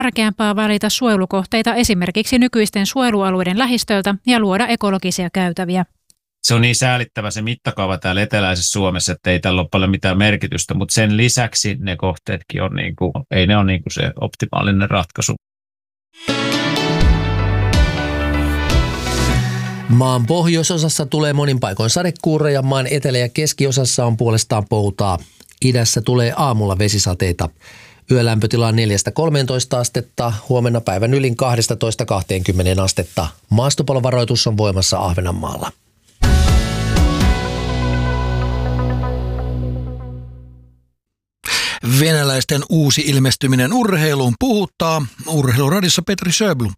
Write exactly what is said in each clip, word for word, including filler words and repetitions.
Tärkeämpää valita suojelukohteita esimerkiksi nykyisten suojelualueiden lähistöltä ja luoda ekologisia käytäviä. Se on niin säälittävä se mittakaava täällä eteläisessä Suomessa, että ei tällä ole paljon mitään merkitystä, mutta sen lisäksi ne kohteetkin on niin kuin, ei ne ole niin kuin se optimaalinen ratkaisu. Maan pohjoisosassa tulee monin paikoin sadekuuroja, maan etelä- ja keskiosassa on puolestaan poutaa. Idässä tulee aamulla vesisateita. Yölämpötila on neljästä kolmeentoista astetta, huomenna päivän ylin kaksitoista kaksikymmentä astetta. Maastopalovaroitus on voimassa Ahvenanmaalla. Venäläisten uusi ilmestyminen urheiluun puhuttaa. Urheiluradiossa Petri Sjöblom.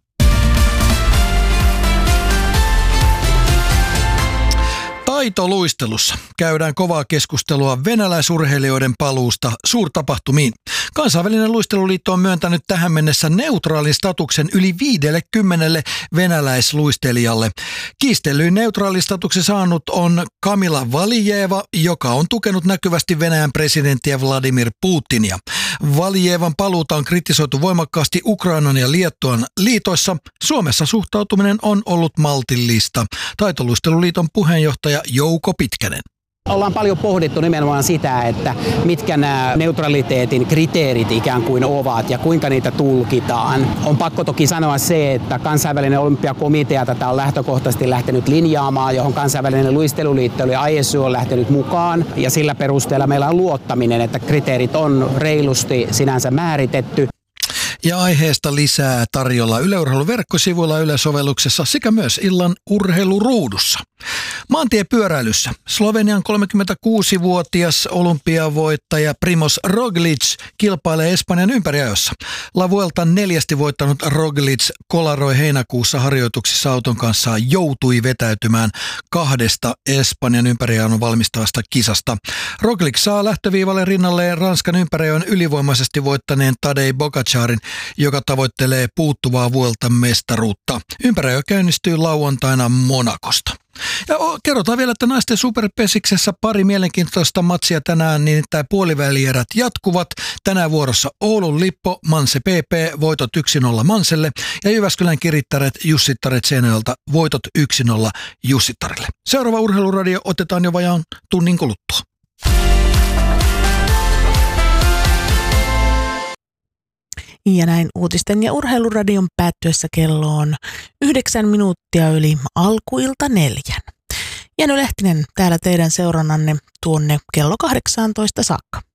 Taitoluistelussa käydään kovaa keskustelua venäläisurheilijoiden paluusta suurtapahtumiin. Kansainvälinen luisteluliitto on myöntänyt tähän mennessä neutraalin statuksen yli viidellekymmenelle venäläisluistelijalle. Kiistellyin neutraalin statuksen saanut on Kamila Valijeva, joka on tukenut näkyvästi Venäjän presidenttiä Vladimir Putinia. Valijevan paluuta on kritisoitu voimakkaasti Ukrainan ja Liettuan liitoissa. Suomessa suhtautuminen on ollut maltillista. Taitoluisteluliiton puheenjohtaja Jouko Pitkänen. Ollaan paljon pohdittu nimenomaan sitä, että mitkä nämä neutraliteetin kriteerit ikään kuin ovat ja kuinka niitä tulkitaan. On pakko toki sanoa se, että kansainvälinen olympiakomitea tätä on lähtökohtaisesti lähtenyt linjaamaan, johon kansainvälinen luisteluliitto eli I S U on lähtenyt mukaan. Ja sillä perusteella meillä on luottaminen, että kriteerit on reilusti sinänsä määritetty. Ja aiheesta lisää tarjolla Yle Urheilun verkkosivuilla, Yle-sovelluksessa sekä myös illan urheiluruudussa. Maantiepyöräilyssä Slovenian kolmekymmentäkuusivuotias olympiavoittaja Primož Roglič kilpailee Espanjan ympäriajossa. La Vueltan neljästi voittanut Roglič kolaroi heinäkuussa harjoituksissa auton kanssa, joutui vetäytymään kahdesta Espanjan ympäriajon valmistavasta kisasta. Roglič saa lähtöviivalle rinnalleen Ranskan ympäriajon ylivoimaisesti voittaneen Tadej Pogačarin, joka tavoittelee puuttuvaa Vueltan mestaruutta. Ympäriajo käynnistyy lauantaina Monakosta. Ja kerrotaan vielä, että naisten superpesiksessä pari mielenkiintoista matsia tänään, niin että puolivälierät jatkuvat. Tänään vuorossa Oulun Lippo, Manse P P, voitot yksi nolla Manselle ja Jyväskylän Kirittäret, Jussittaret Seinäjoelta, voitot yksi nolla Jussittarille. Seuraava urheiluradio otetaan jo vajaan tunnin kuluttua. Ja näin uutisten ja urheiluradion päättyessä kello on yhdeksän minuuttia yli alkuilta neljän. Jenny Lehtinen täällä teidän seurannanne tuonne kello kahdeksantoista saakka.